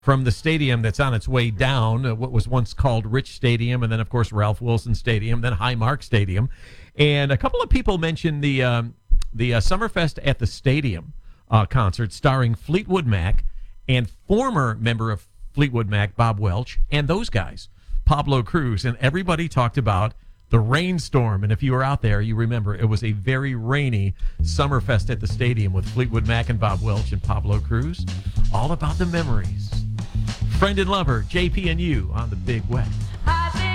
from the stadium that's on its way down, what was once called Rich Stadium, and then, of course, Ralph Wilson Stadium, then Highmark Stadium. And a couple of people mentioned the Summerfest at the Stadium concert starring Fleetwood Mac and former member of Fleetwood Mac, Bob Welch, and those guys, Pablo Cruz. And everybody talked about the rainstorm. And if you were out there, you remember it was a very rainy Summerfest at the Stadium with Fleetwood Mac and Bob Welch and Pablo Cruz. All about the memories. Friend and lover, JP and you on the Big Wet.